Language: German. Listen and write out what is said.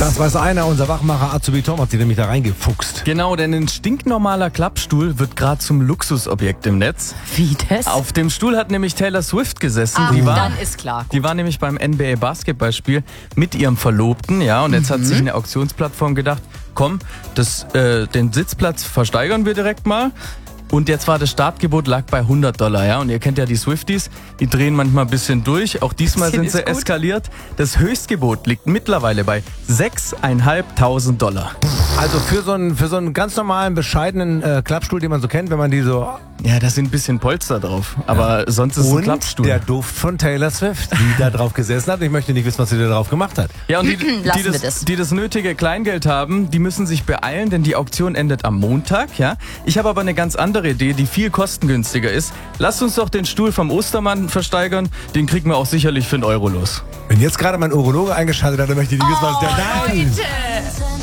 Das weiß einer, unser Wachmacher Azubi Tom hat sich nämlich da reingefuchst. Genau, denn ein stinknormaler Klappstuhl wird gerade zum Luxusobjekt im Netz. Wie das? Auf dem Stuhl hat nämlich Taylor Swift gesessen. Ach, dann ist klar. Die war nämlich beim NBA Basketballspiel mit ihrem Verlobten, ja, und jetzt hat sich eine Auktionsplattform gedacht, komm, den Sitzplatz versteigern wir direkt mal. Und jetzt war das Startgebot lag bei $100, ja. Und ihr kennt ja die Swifties, die drehen manchmal ein bisschen durch. Auch diesmal sind sie eskaliert. Das Höchstgebot liegt mittlerweile bei $6.500. Also für so einen ganz normalen, bescheidenen Klappstuhl, den man so kennt, wenn man die so... Ja, da sind ein bisschen Polster drauf. Aber sonst ist es ein Klappstuhl. Der Duft von Taylor Swift, die da drauf gesessen hat. Ich möchte nicht wissen, was sie da drauf gemacht hat. Ja, und die das nötige Kleingeld haben, die müssen sich beeilen, denn die Auktion endet am Montag, ja. Ich habe aber eine ganz andere Idee, die viel kostengünstiger ist. Lasst uns doch den Stuhl vom Ostermann versteigern. Den kriegen wir auch sicherlich für €1 los. Wenn jetzt gerade mein Urologe eingeschaltet hat, dann möchte ich nicht wissen, was der da... Leute!